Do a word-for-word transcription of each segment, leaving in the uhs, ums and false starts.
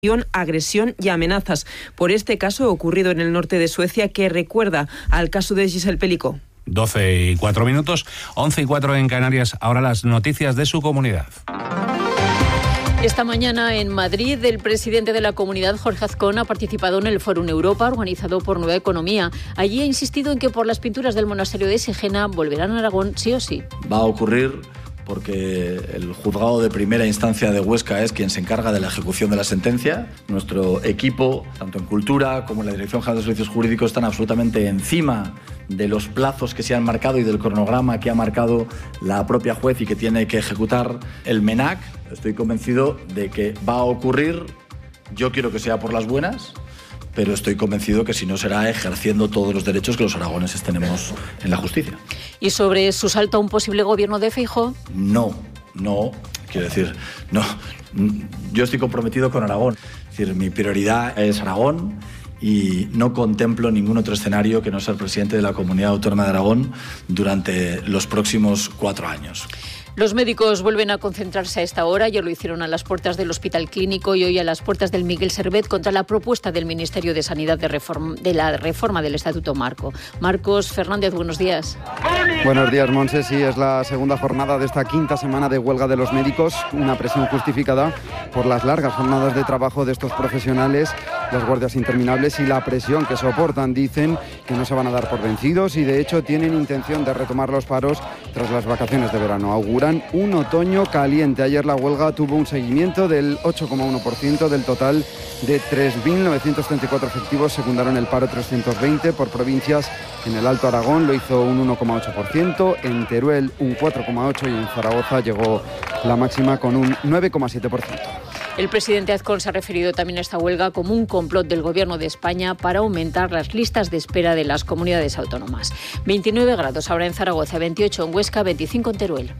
agresión y amenazas por este caso ocurrido en el norte de Suecia que recuerda al caso de Giselle Pelicó. doce y cuatro minutos, once y cuatro en Canarias. Ahora las noticias de su comunidad. Esta mañana en Madrid, el presidente de la comunidad, Jorge Azcón, ha participado en el Fórum Europa organizado por Nueva Economía. Allí ha insistido en que por las pinturas del monasterio de Sigena volverán a Aragón sí o sí. Va a ocurrir porque el juzgado de primera instancia de Huesca es quien se encarga de la ejecución de la sentencia. Nuestro equipo, tanto en Cultura como en la Dirección General de Servicios Jurídicos, están absolutamente encima de los plazos que se han marcado y del cronograma que ha marcado la propia juez y que tiene que ejecutar el MENAC. Estoy convencido de que va a ocurrir. Yo quiero que sea por las buenas, pero estoy convencido que si no será ejerciendo todos los derechos que los aragoneses tenemos en la justicia. ¿Y sobre su salto a un posible gobierno de Feijóo? No, no, quiero decir, no. Yo estoy comprometido con Aragón. Es decir, mi prioridad es Aragón y no contemplo ningún otro escenario que no ser presidente de la Comunidad Autónoma de Aragón durante los próximos cuatro años. Los médicos vuelven a concentrarse a esta hora. Ayer lo hicieron a las puertas del Hospital Clínico y hoy a las puertas del Miguel Servet contra la propuesta del Ministerio de Sanidad de, reforma, de la reforma del Estatuto Marco. Marcos Fernández, buenos días. Buenos días, Montse. Sí, es la segunda jornada de esta quinta semana de huelga de los médicos. Una presión justificada por las largas jornadas de trabajo de estos profesionales, las guardias interminables y la presión que soportan. Dicen que no se van a dar por vencidos y, de hecho, tienen intención de retomar los paros tras las vacaciones de verano. Auguran un otoño caliente. Ayer la huelga tuvo un seguimiento del ocho coma uno por ciento del total de tres mil novecientos treinta y cuatro efectivos. Secundaron el paro trescientos veinte por provincias. En el Alto Aragón lo hizo un uno coma ocho por ciento, en Teruel un cuatro coma ocho por ciento y en Zaragoza llegó la máxima con un nueve coma siete por ciento. El presidente Azcón se ha referido también a esta huelga como un complot del Gobierno de España para aumentar las listas de espera de las comunidades autónomas. veintinueve grados ahora en Zaragoza, veintiocho en Huesca, veinticinco en Teruel.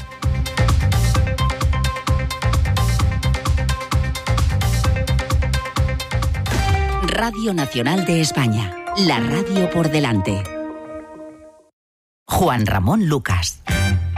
Radio Nacional de España, la radio por delante. Juan Ramón Lucas.